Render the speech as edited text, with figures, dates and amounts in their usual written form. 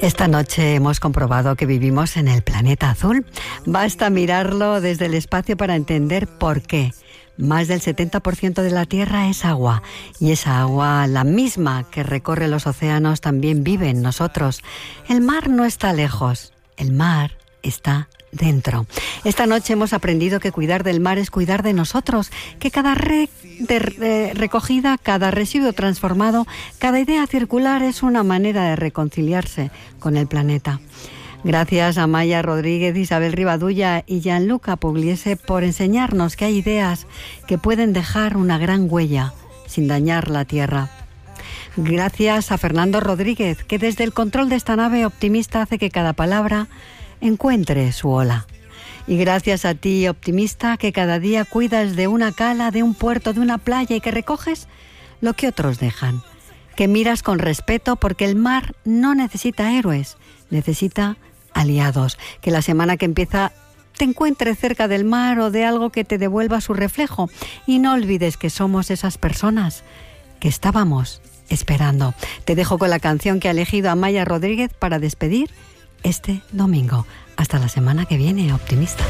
Esta noche hemos comprobado que vivimos en el planeta azul. Basta mirarlo desde el espacio para entender por qué. Más del 70% de la Tierra es agua, y esa agua, la misma que recorre los océanos, también vive en nosotros. El mar no está lejos, el mar está dentro. Esta noche hemos aprendido que cuidar del mar es cuidar de nosotros, que cada recogida, cada residuo transformado, cada idea circular es una manera de reconciliarse con el planeta. Gracias a Maya Rodríguez, Isabel Rivadulla y Gianluca Pugliese por enseñarnos que hay ideas que pueden dejar una gran huella sin dañar la Tierra. Gracias a Fernando Rodríguez, que desde el control de esta nave optimista hace que cada palabra encuentre su ola. Y gracias a ti, optimista, que cada día cuidas de una cala, de un puerto, de una playa y que recoges lo que otros dejan. Que miras con respeto porque el mar no necesita héroes, necesita aliados. Que la semana que empieza te encuentres cerca del mar o de algo que te devuelva su reflejo. Y no olvides que somos esas personas que estábamos esperando. Te dejo con la canción que ha elegido Amaya Rodríguez para despedir este domingo. Hasta la semana que viene, optimista.